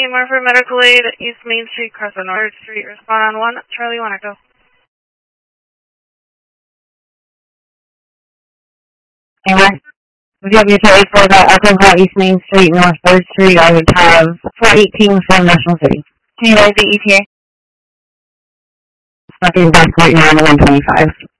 More for medical aid, East Main Street, Crescent North Street. Respond on 1, Charlie 1 Echo. Anyway, if you have your utility for that Echo East Main Street, North 3rd Street, I would have 418 from National City. Can you raise the ETA? Nothing back right now on the 125.